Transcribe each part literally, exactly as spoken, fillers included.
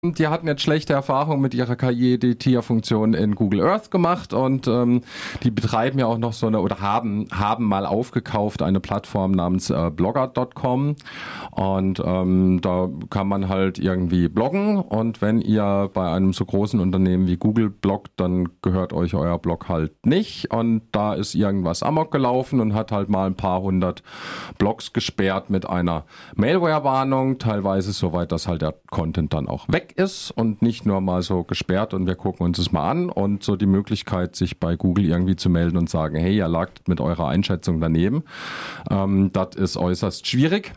Die hatten jetzt schlechte Erfahrungen mit ihrer K I-Editierfunktion in Google Earth gemacht und ähm, die betreiben ja auch noch so eine oder haben haben mal aufgekauft eine Plattform namens äh, blogger Punkt com und ähm, da kann man halt irgendwie bloggen und wenn ihr bei einem so großen Unternehmen wie Google bloggt, dann gehört euch euer Blog halt nicht und da ist irgendwas amok gelaufen und hat halt mal ein paar hundert Blogs gesperrt mit einer Malware-Warnung, teilweise soweit, dass halt der Content dann auch weg ist und nicht nur mal so gesperrt und wir gucken uns das mal an und so die Möglichkeit, sich bei Google irgendwie zu melden und sagen, hey, ihr lagt mit eurer Einschätzung daneben. Ähm, das ist äußerst schwierig.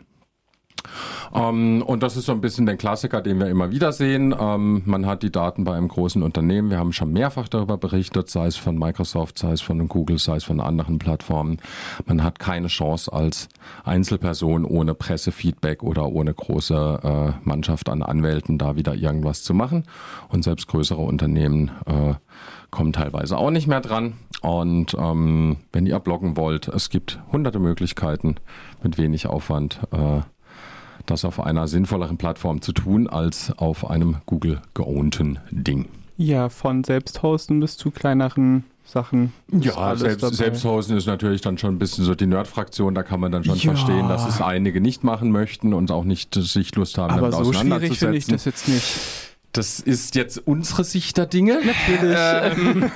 Um, und das ist so ein bisschen der Klassiker, den wir immer wieder sehen. Um, man hat die Daten bei einem großen Unternehmen. Wir haben schon mehrfach darüber berichtet, sei es von Microsoft, sei es von Google, sei es von anderen Plattformen. Man hat keine Chance als Einzelperson ohne Pressefeedback oder ohne große äh, Mannschaft an Anwälten da wieder irgendwas zu machen. Und selbst größere Unternehmen äh, kommen teilweise auch nicht mehr dran. Und ähm, wenn ihr bloggen wollt, es gibt hunderte Möglichkeiten mit wenig Aufwand, äh, das auf einer sinnvolleren Plattform zu tun, als auf einem Google-geownten Ding. Ja, von Selbsthosten bis zu kleineren Sachen. Ja, selbst, Selbsthosten ist natürlich dann schon ein bisschen so die Nerd-Fraktion, da kann man dann schon ja. verstehen, dass es einige nicht machen möchten und auch nicht sich Lust haben, aber damit so auseinanderzusetzen. Aber so schwierig finde ich das jetzt nicht. Das ist jetzt unsere Sicht der Dinge. Natürlich. Ähm,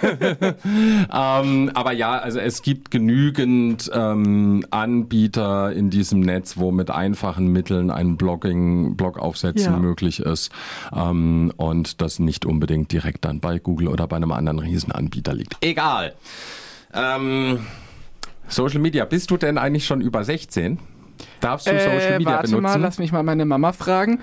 ähm, aber ja, also es gibt genügend ähm, Anbieter in diesem Netz, wo mit einfachen Mitteln ein Blogging, Blog aufsetzen ja. möglich ist ähm, und das nicht unbedingt direkt dann bei Google oder bei einem anderen Riesenanbieter liegt. Egal. Ähm, Social Media, bist du denn eigentlich schon über sechzehn? Darfst du Social äh, Media warte benutzen? Mal, lass mich mal meine Mama fragen.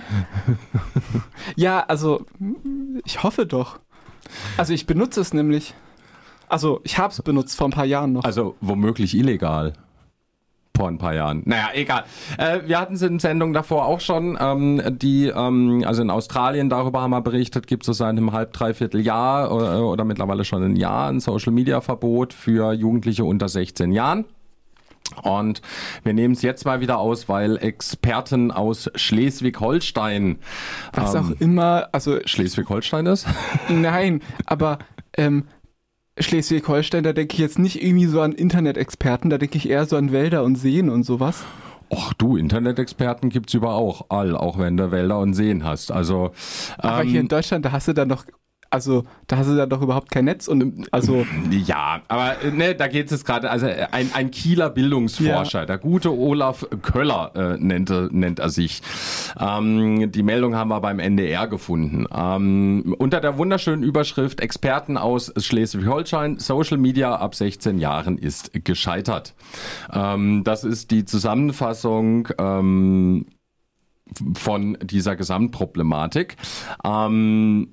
Ja, also ich hoffe doch. Also ich benutze es nämlich. Also ich habe es benutzt vor ein paar Jahren noch. Also womöglich illegal. Vor ein paar Jahren. Naja, egal. Äh, wir hatten es in Sendungen davor auch schon, ähm, die, ähm, also in Australien, darüber haben wir berichtet, gibt es seit einem halb, dreiviertel Jahr oder, oder mittlerweile schon ein Jahr ein Social-Media-Verbot für Jugendliche unter sechzehn Jahren. Und wir nehmen es jetzt mal wieder aus, weil Experten aus Schleswig-Holstein... Was ähm, auch immer... also Schleswig-Holstein ist? Nein, aber ähm, Schleswig-Holstein, da denke ich jetzt nicht irgendwie so an Internet-Experten, da denke ich eher so an Wälder und Seen und sowas. Och du, Internet-Experten gibt's überall auch, all, auch wenn du Wälder und Seen hast. Also, aber ähm, hier in Deutschland, da hast du dann noch... Also, da hast du dann doch überhaupt kein Netz und also... Ja, aber ne, da geht es jetzt gerade, also ein, ein Kieler Bildungsforscher, ja. der gute Olaf Köller äh, nennt, nennt er sich. Ähm, die Meldung haben wir beim N D R gefunden. Ähm, unter der wunderschönen Überschrift Experten aus Schleswig-Holstein, Social Media ab sechzehn Jahren ist gescheitert. Ähm, das ist die Zusammenfassung ähm, von dieser Gesamtproblematik. Ähm,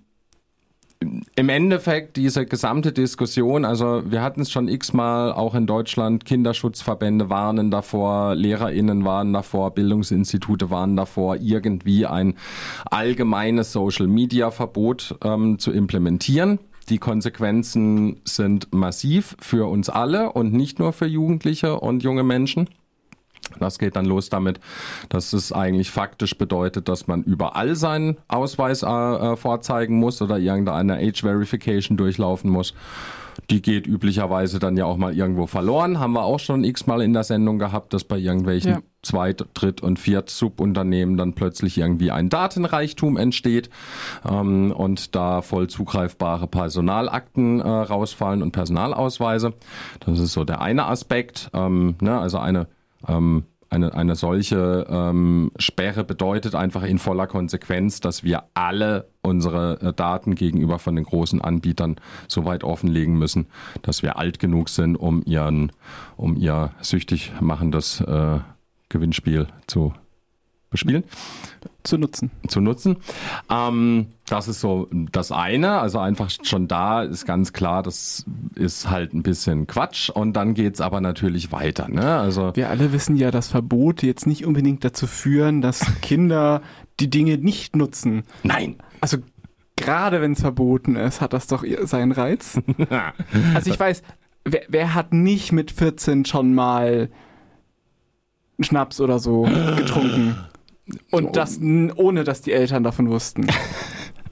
Im Endeffekt diese gesamte Diskussion, also wir hatten es schon x-mal auch in Deutschland, Kinderschutzverbände warnen davor, LehrerInnen warnen davor, Bildungsinstitute warnen davor, irgendwie ein allgemeines Social-Media-Verbot ähm, zu implementieren. Die Konsequenzen sind massiv für uns alle und nicht nur für Jugendliche und junge Menschen. Das geht dann los damit, dass es eigentlich faktisch bedeutet, dass man überall seinen Ausweis äh, vorzeigen muss oder irgendeine Age-Verification durchlaufen muss. Die geht üblicherweise dann ja auch mal irgendwo verloren. Haben wir auch schon x-mal in der Sendung gehabt, dass bei irgendwelchen ja. Zweit-, Dritt- und Viert-Subunternehmen dann plötzlich irgendwie ein Datenreichtum entsteht ähm, und da voll zugreifbare Personalakten äh, rausfallen und Personalausweise. Das ist so der eine Aspekt, ähm, ne, also eine Ähm, eine, eine solche ähm, Sperre bedeutet einfach in voller Konsequenz, dass wir alle unsere äh, Daten gegenüber von den großen Anbietern so weit offenlegen müssen, dass wir alt genug sind, um ihren, um ihr süchtig machendes äh, Gewinnspiel zu bespielen. Zu nutzen. Zu nutzen. Ähm, das ist so das eine. Also einfach schon da ist ganz klar, das ist halt ein bisschen Quatsch. Und dann geht's aber natürlich weiter. Ne? Also wir alle wissen ja, dass Verbote jetzt nicht unbedingt dazu führen, dass Kinder die Dinge nicht nutzen. Nein. Also gerade wenn es verboten ist, hat das doch seinen Reiz. Also ich weiß, wer, wer hat nicht mit vierzehn schon mal einen Schnaps oder so getrunken? Und das ohne, dass die Eltern davon wussten.